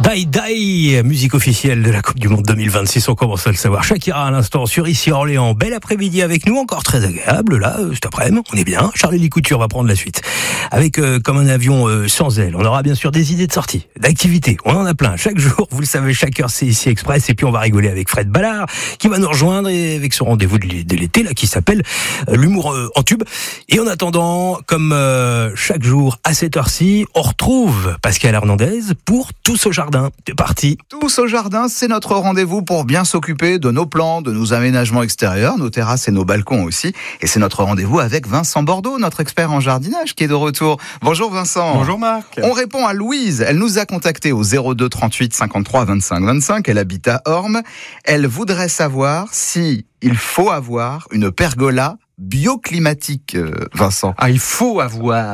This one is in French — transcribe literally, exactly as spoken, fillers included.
Die Die, musique officielle de la Coupe du Monde deux mille vingt-six, on commence à le savoir. Shakira à l'instant sur Ici Orléans. Bel après-midi avec nous, encore très agréable là, cet après-midi, on est bien. Charlie Couture va prendre la suite. Avec euh, comme un avion euh, sans aile, on aura bien sûr des idées de sortie, d'activités, on en a plein. Chaque jour, vous le savez, chaque heure c'est Ici Express. Et puis on va rigoler avec Fred Ballard qui va nous rejoindre et avec son rendez-vous de l'été là qui s'appelle euh, l'humour euh, en tube. Et en attendant, comme euh, chaque jour à cette heure-ci, on retrouve Pascal Hernandez pour Tous au jardin. C'est parti. Tous au jardin, c'est notre rendez-vous pour bien s'occuper de nos plants, de nos aménagements extérieurs, nos terrasses et nos balcons aussi. Et c'est notre rendez-vous avec Vincent Bordeaux, notre expert en jardinage, qui est de retour. Bonjour Vincent. Bonjour Marc. On répond à Louise. Elle nous a contacté au zéro deux trente-huit cinquante-trois vingt-cinq vingt-cinq. Elle habite à Orme. Elle voudrait savoir si il faut avoir une pergola bioclimatique, Vincent. Ah, il faut avoir